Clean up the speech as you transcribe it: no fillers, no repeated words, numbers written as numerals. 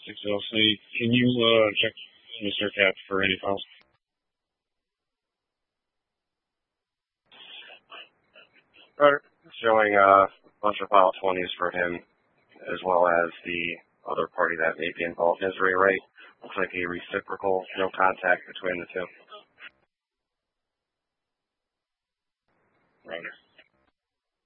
6LC. Can you check Mr. Cap for any files? Right. Showing a bunch of file 20s for him, as well as the other party that may be involved in his rewrite. Looks like a reciprocal, no contact between the two. Right.